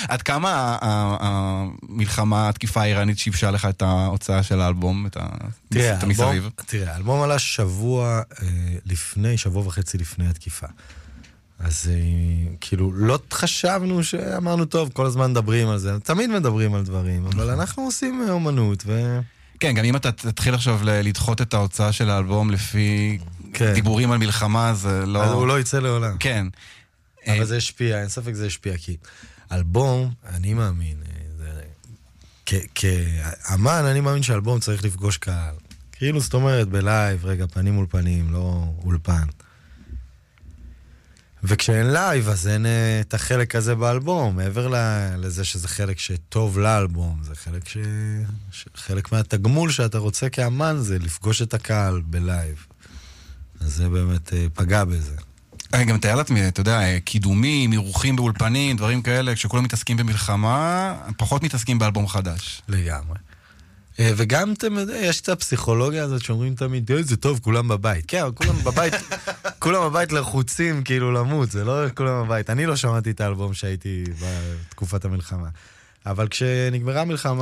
עד כמה המלחמה, התקיפה האיראנית שיבשה לך את ההוצאה של האלבום, את המסביב? תראה, האלבום עלה שבוע וחצי לפני התקיפה. אז כאילו, לא חשבנו שאמרנו, טוב, כל הזמן מדברים על זה, תמיד מדברים על דברים, אבל אנחנו עושים אומנות, כן, גם אם אתה תתחיל עכשיו לדחות את ההוצאה של האלבום לפי דיבורים על מלחמה, זה לא... אז הוא לא יצא לעולם. כן. אבל זה השפיע, אין ספק זה השפיע, כי אלבום, אני מאמין, כאמן, אני מאמין שאלבום צריך לפגוש קהל. כאילו, זאת אומרת, בלייב, רגע, פנים מול פנים, לא אולפן. וכשאין לייב, אז אין את החלק הזה באלבום, מעבר לזה שזה חלק שטוב לאלבום, זה חלק מהתגמול שאתה רוצה כאמן, זה לפגוש את הקהל בלייב. אז זה באמת פגע בזה. גם תהיה לעצמי, אתה יודע, קידומים, אירוחים באולפנים, דברים כאלה, כשכולם מתעסקים במלחמה, פחות מתעסקים באלבום חדש. לגמרי. וגם אתם יודעים, יש את הפסיכולוגיה הזאת שאומרים תמיד, זה טוב, כולם בבית. כן, כולם בבית לחוצים כאילו למות, זה לא כולם בבית. אני לא שמעתי את האלבום שהייתי בתקופת המלחמה. אבל כשנגמרה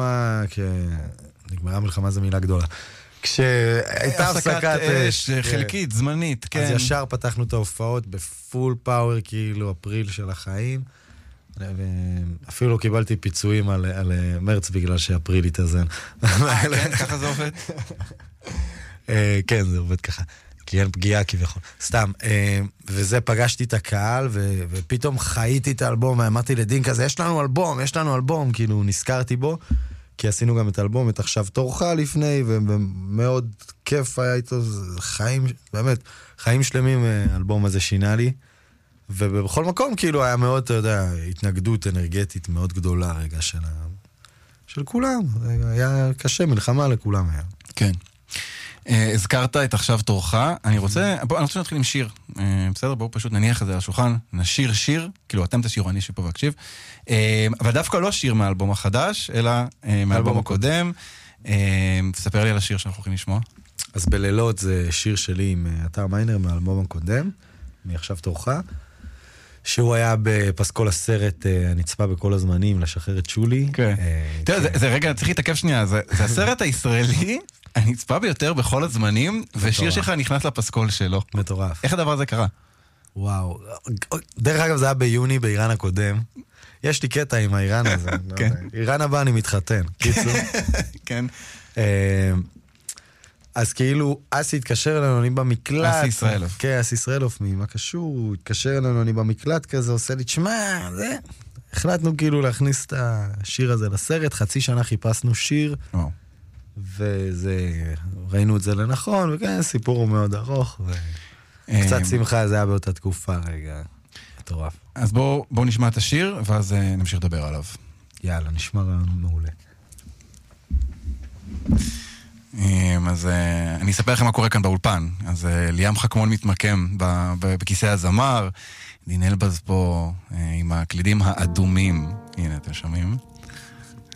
מלחמה זו מילה גדולה. כשהייתה הפסקת אש, חלקית, זמנית, כן. אז ישר פתחנו את ההופעות בפול פאוור, כאילו אפריל של החיים. אפילו לא קיבלתי פיצויים על מרץ בגלל שאפריל התאזן. כן, ככה זה עובד? כן, זה עובד ככה. כי אין פגיעה כביכול. סתם. וזה פגשתי את הקהל, ופתאום חייתי את האלבום, ואמרתי לדין כזה, יש לנו אלבום, כאילו נזכרתי בו, כי עשינו גם את האלבום, את עכשיו תורך לפני, ומאוד כיף היה איתו, חיים, באמת, חיים שלמים, האלבום הזה שינה לי. ובכל מקום כאילו היה מאוד, אתה יודע, התנגדות אנרגטית מאוד גדולה רגע של כולם. היה קשה, מלחמה לכולם היה. כן. הזכרת את עכשיו תורך. אני רוצה להתחיל עם שיר. בסדר, בואו פשוט נניח את זה על השולחן. נשיר שיר, כאילו אתם תשירו, אני שפה מקשיב. אבל דווקא לא שיר מהאלבום החדש, אלא מהאלבום הקודם. תספר לי על השיר שאנחנו הולכים לשמוע. אז בלילות זה שיר שלי עם אתר מיינר מהאלבום הקודם, מעכשיו תורך. שהוא היה בפסקול הסרט הנצפה בכל הזמנים, לשחרר את שולי. כן. תראה, זה רגע, צריך להתעכב שנייה, זה הסרט הישראלי הנצפה ביותר בכל הזמנים, ושיר שלך נכנס לפסקול שלו. מטורף. איך הדבר הזה קרה? וואו. דרך אגב, זה היה ביוני באיראן הקודם. יש לי קטע עם האיראן הזה. איראן הבא אני מתחתן. קיצור. כן. אז כאילו, אסי התקשר אלינו, אני במקלט. אסי ישראלוף. כן, אסי ישראלוף, מה קשור? הוא התקשר אלינו, אני במקלט כזה, עושה לי, תשמע, זה... החלטנו כאילו להכניס את השיר הזה לסרט, חצי שנה חיפשנו שיר, וזה... ראינו את זה לנכון, וכן, סיפור הוא מאוד ארוך, וקצת שמחה, זה היה באותה תקופה, רגע, מטורף. אז בואו נשמע את השיר, ואז נמשיך לדבר עליו. יאללה, נשמע רעיון מעולה. אז אני אספר לכם מה קורה כאן באולפן. אז ליאם חכמון מתמקם בכיסא הזמר, דין אלבז פה עם הקלידים האדומים. הנה, אתם שומעים?